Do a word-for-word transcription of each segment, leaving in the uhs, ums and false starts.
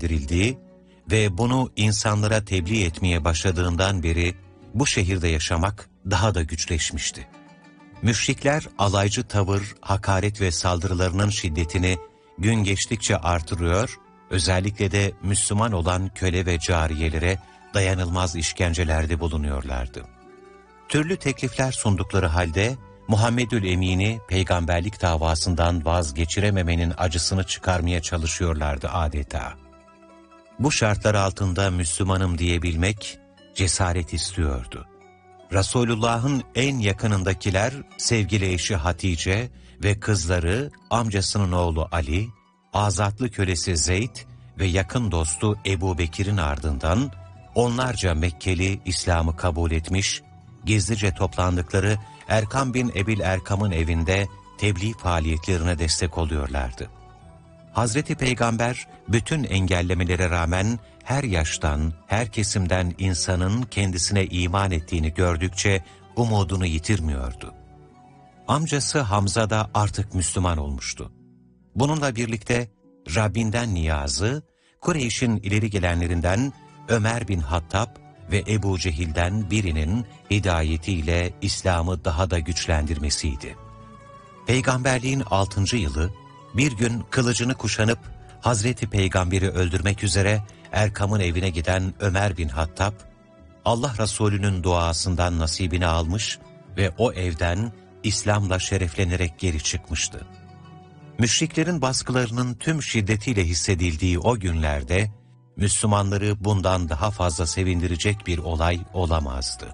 yönlendirildiği ve bunu insanlara tebliğ etmeye başladığından beri bu şehirde yaşamak daha da güçleşmişti. Müşrikler alaycı tavır, hakaret ve saldırılarının şiddetini gün geçtikçe artırıyor, özellikle de Müslüman olan köle ve cariyelere dayanılmaz işkencelerde bulunuyorlardı. Türlü teklifler sundukları halde Muhammedül Emin'i peygamberlik davasından vazgeçirememenin acısını çıkarmaya çalışıyorlardı adeta. Bu şartlar altında Müslümanım diyebilmek cesaret istiyordu. Resulullah'ın en yakınındakiler sevgili eşi Hatice ve kızları, amcasının oğlu Ali, azatlı kölesi Zeyd ve yakın dostu Ebu Bekir'in ardından onlarca Mekkeli İslam'ı kabul etmiş, gizlice toplandıkları Erkam bin Ebil Erkam'ın evinde tebliğ faaliyetlerine destek oluyorlardı. Hazreti Peygamber bütün engellemelere rağmen her yaştan, her kesimden insanın kendisine iman ettiğini gördükçe umudunu yitirmiyordu. Amcası Hamza da artık Müslüman olmuştu. Bununla birlikte Rabbinden niyazı, Kureyş'in ileri gelenlerinden Ömer bin Hattab ve Ebu Cehil'den birinin hidayetiyle İslam'ı daha da güçlendirmesiydi. Peygamberliğin altıncı yılı, bir gün kılıcını kuşanıp Hazreti Peygamber'i öldürmek üzere Erkam'ın evine giden Ömer bin Hattab, Allah Resulü'nün duasından nasibini almış ve o evden İslam'la şereflenerek geri çıkmıştı. Müşriklerin baskılarının tüm şiddetiyle hissedildiği o günlerde, Müslümanları bundan daha fazla sevindirecek bir olay olamazdı.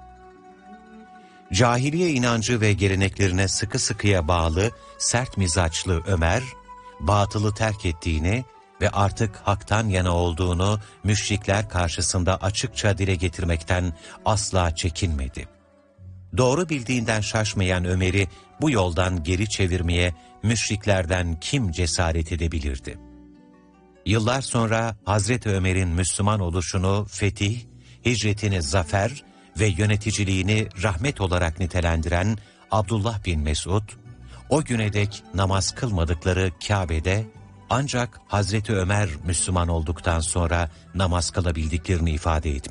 Cahiliye inancı ve geleneklerine sıkı sıkıya bağlı sert mizaçlı Ömer, batılı terk ettiğini ve artık haktan yana olduğunu müşrikler karşısında açıkça dile getirmekten asla çekinmedi. Doğru bildiğinden şaşmayan Ömer'i bu yoldan geri çevirmeye müşriklerden kim cesaret edebilirdi? Yıllar sonra Hazreti Ömer'in Müslüman oluşunu fetih, hicretini zafer ve yöneticiliğini rahmet olarak nitelendiren Abdullah bin Mesud, o güne dek namaz kılmadıkları Kabe'de ancak Hazreti Ömer Müslüman olduktan sonra namaz kılabildiklerini ifade etmiştir.